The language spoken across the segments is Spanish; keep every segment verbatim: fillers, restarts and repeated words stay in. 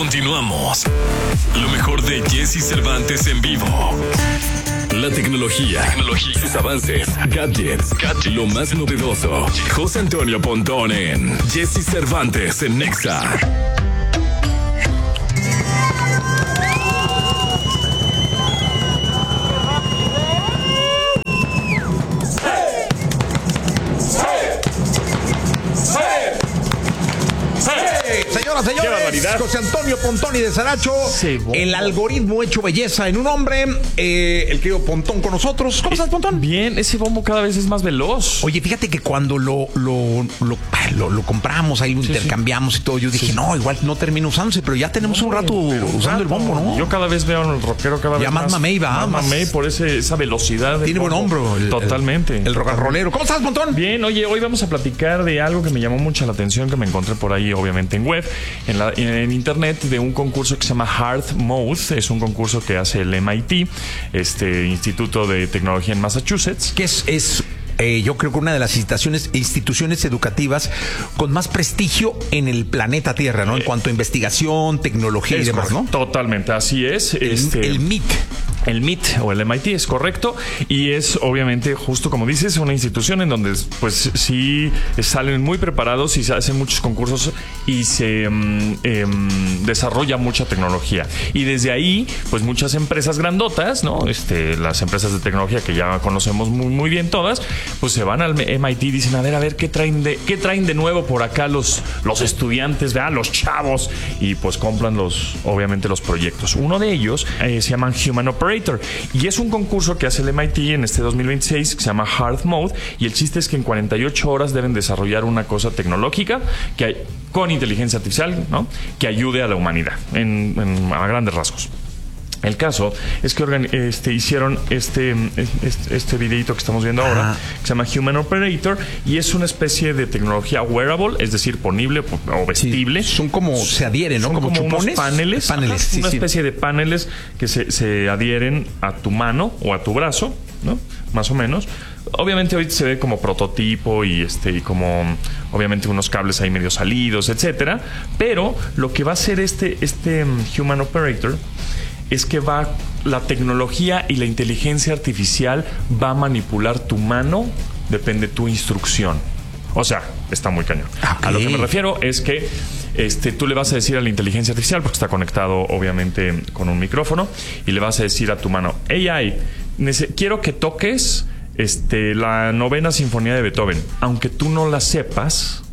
Continuamos. Lo mejor de Jesse Cervantes en vivo. La tecnología, tecnología, sus avances, gadgets, gadgets, lo más novedoso. José Antonio Pontón en Jesse Cervantes en Nexa. Señoras, señores, José Antonio Pontón y de Saracho, sí, el algoritmo hecho belleza en un hombre. Eh, el querido Pontón con nosotros. ¿Cómo estás, Pontón? Bien, ese bombo cada vez es más veloz. Oye, fíjate que cuando lo lo, lo, lo, lo compramos, ahí lo sí, intercambiamos sí. y todo, yo dije, sí, no, igual no termino usándose, pero ya tenemos no, un rato usando rato. el bombo, ¿no? Yo cada vez veo al rockero cada vez ya más. Ya más mamey va. Más mamey por ese, esa velocidad. Tiene buen hombro. El, Totalmente. El, el rock and rollero. ¿Cómo estás, Pontón? Bien, oye, hoy vamos a platicar de algo que me llamó mucho la atención, que me encontré por ahí, obviamente, en web, en la en internet, de un concurso que se llama Hard Mode. Es un concurso que hace el M I T, este Instituto de Tecnología en Massachusetts. Que es, es eh, yo creo que una de las instituciones, instituciones educativas con más prestigio en el planeta Tierra, ¿no? En cuanto a investigación, tecnología es y demás, correcto, ¿no? Totalmente, así es. El, este, el M I T. El M I T o el M I T es correcto, y es obviamente, justo como dices, una institución en donde pues sí salen muy preparados y se hacen muchos concursos y se um, um, desarrolla mucha tecnología, y desde ahí pues muchas empresas grandotas, ¿no? Este, las empresas de tecnología que ya conocemos muy, muy bien todas, pues se van al M I T y dicen, a ver, a ver, ¿qué traen de, qué traen de nuevo por acá los, los estudiantes, ¿verdad? Los chavos, y pues compran los, obviamente los proyectos. Uno de ellos eh, se llaman Human Operator, y es un concurso que hace el M I T en este dos mil veintiséis que se llama Hard Mode, y el chiste es que en cuarenta y ocho horas deben desarrollar una cosa tecnológica que hay, con inteligencia artificial, ¿no? Que ayude a la humanidad en, en, a grandes rasgos. El caso es que organi- este, hicieron este, este, este videito que estamos viendo ahora, Ajá. que se llama Human Operator, y es una especie de tecnología wearable, es decir, ponible o vestible. Sí, son como, se adhieren, ¿no? Son como, como chupones. Unos paneles, paneles Ajá, sí, una sí. especie de paneles que se, se adhieren a tu mano o a tu brazo, ¿no? Más o menos. Obviamente hoy se ve como prototipo y este y como obviamente unos cables ahí medio salidos, etcétera. Pero lo que va a hacer este, este um, Human Operator es que va, la tecnología y la inteligencia artificial va a manipular tu mano, depende de tu instrucción. O sea, está muy cañón. Okay. A lo que me refiero es que este, tú le vas a decir a la inteligencia artificial, porque está conectado obviamente con un micrófono, y le vas a decir a tu mano, A I, quiero que toques este, la novena sinfonía de Beethoven. Aunque tú no la sepas,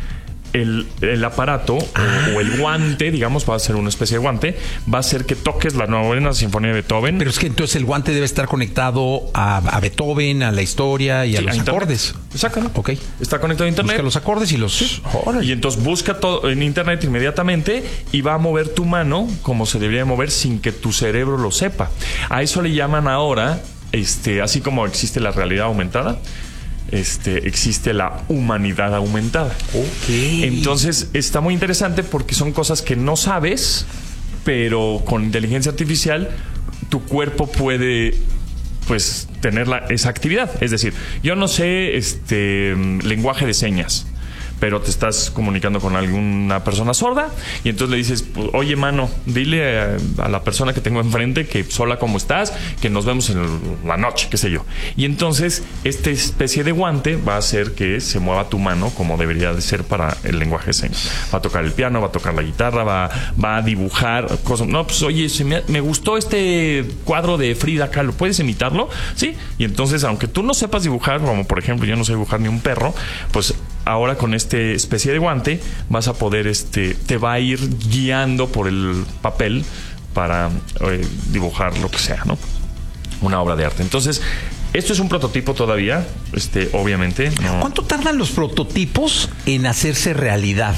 El, el aparato ah. o, o el guante, digamos, va a ser una especie de guante, va a hacer que toques la novena sinfonía de Beethoven. Pero es que entonces el guante debe estar conectado a, a Beethoven, a la historia y sí, a los a acordes. Exactamente. Ok. Está conectado a internet. Busca los acordes y los... Sí. Y entonces busca todo en internet inmediatamente y va a mover tu mano como se debería mover sin que tu cerebro lo sepa. A eso le llaman ahora, este, así como existe la realidad aumentada, Este, existe la humanidad aumentada. Okay. Entonces está muy interesante porque son cosas que no sabes, pero con inteligencia artificial tu cuerpo puede pues tener la, esa actividad. Es decir, yo no sé este lenguaje de señas, pero te estás comunicando con alguna persona sorda y entonces le dices, oye, mano, dile a, a la persona que tengo enfrente que sola, ¿cómo estás? Que nos vemos en el, la noche, qué sé yo. Y entonces esta especie de guante va a hacer que se mueva tu mano como debería de ser para el lenguaje de señas. Va a tocar el piano, va a tocar la guitarra, va, va a dibujar cosas. No, pues oye, se me, me gustó este cuadro de Frida Kahlo, ¿puedes imitarlo? Sí. Y entonces, aunque tú no sepas dibujar, como por ejemplo yo no sé dibujar ni un perro, pues ahora con esta especie de guante vas a poder, este, te va a ir guiando por el papel para eh, dibujar lo que sea, ¿no? Una obra de arte. Entonces, esto es un prototipo todavía, este, obviamente. No. ¿Cuánto tardan los prototipos en hacerse realidad?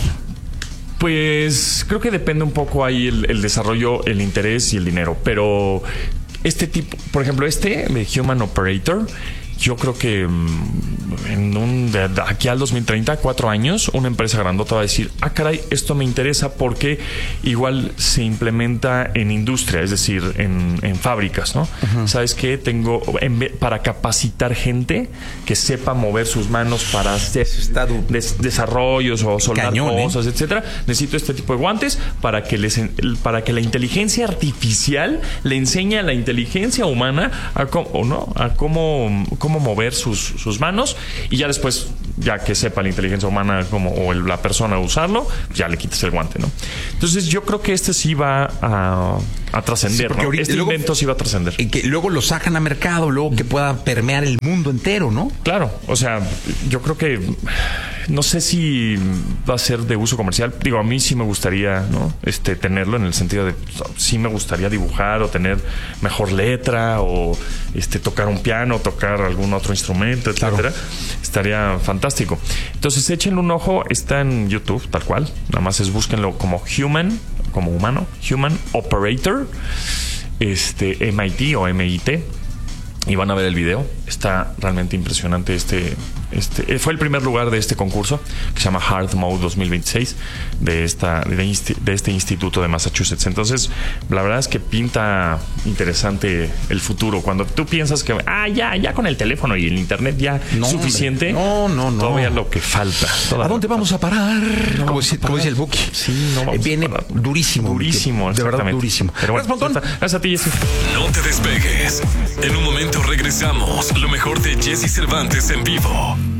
Pues creo que depende un poco ahí el, el desarrollo, el interés y el dinero. Pero este tipo, por ejemplo, este de Human Operator, yo creo que en un, de aquí al dos mil treinta, cuatro años, una empresa grandota va a decir, ah, caray, esto me interesa porque igual se implementa en industria, es decir, en, en fábricas, ¿no? Uh-huh. ¿Sabes qué? Tengo, en, para capacitar gente que sepa mover sus manos para hacer des, desarrollos o soldar Cañón, cosas, ¿eh? etcétera. Necesito este tipo de guantes para que les, para que la inteligencia artificial le enseñe a la inteligencia humana a cómo, o no, a cómo, cómo mover sus, sus manos, y ya después, ya que sepa la inteligencia humana como, o el, la persona usarlo, ya le quitas el guante, ¿no? Entonces yo creo que este sí va a, a trascender, sí, ¿no? Este luego, invento sí va a trascender. Y que luego lo sacan a mercado, luego que pueda permear el mundo entero, ¿no? Claro, o sea, yo creo que no sé si va a ser de uso comercial. Digo, a mí sí me gustaría, ¿no? Este, tenerlo en el sentido de sí me gustaría dibujar o tener mejor letra o este tocar un piano, tocar algún otro instrumento, etcétera. Claro. Estaría fantástico. Entonces, échenle un ojo, está en YouTube, tal cual. Nada más es búsquenlo como Human, como humano, Human Operator, este M I T o M I T, y van a ver el video. Está realmente impresionante este Este, fue el primer lugar de este concurso que se llama Hard Mode dos mil veintiséis de, esta, de, insti, de este instituto de Massachusetts. Entonces, la verdad es que pinta interesante el futuro. Cuando tú piensas que ah, ya, ya con el teléfono y el internet ya no, suficiente, no, no, no. Todavía lo que falta. ¿A dónde vamos a parar? No, como, dice, como dice el Buki. Sí, no vamos Viene a parar. durísimo. Durísimo, de verdad durísimo. Pero bueno, gracias, gracias a ti, Jessy. No te despegues. En un momento regresamos. Lo mejor de Jessy Cervantes en vivo.